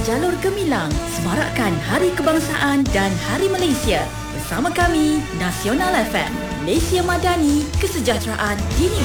Jalur Gemilang semarakkan Hari Kebangsaan dan Hari Malaysia. Bersama kami, Nasional FM, Malaysia Madani, Kesejahteraan Dini